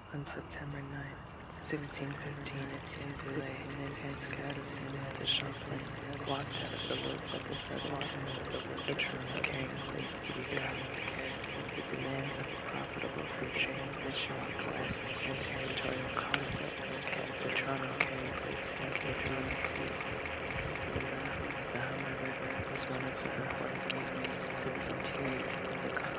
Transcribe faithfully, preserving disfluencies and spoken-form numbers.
On September ninth, sixteen fifteen, it seemed too late. An intense scud of Santa to Champlain walked out of the woods at the southern terminus of the Toronto carrying fleets to be found. The demands of a profitable fur trade, national quests, and territorial conflicts kept the Toronto carrying fleets in continuous use. The mouth of the Humber River was one of the important gateways to the interior